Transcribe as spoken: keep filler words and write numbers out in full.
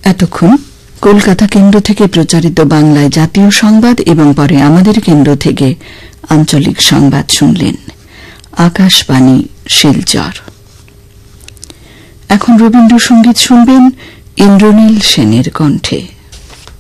এতক্ষণ কলকাতা কেন্দ্র থেকে প্রচারিত বাংলায় জাতীয় সংবাদ এবং পরে আমাদের কেন্দ্র থেকে আঞ্চলিক সংবাদ শুনলেন। আকাশবাণী শিলচর। এখন রবীন্দ্রসঙ্গীত শুনবেন ইন্দ্রনীল সেনের কণ্ঠে।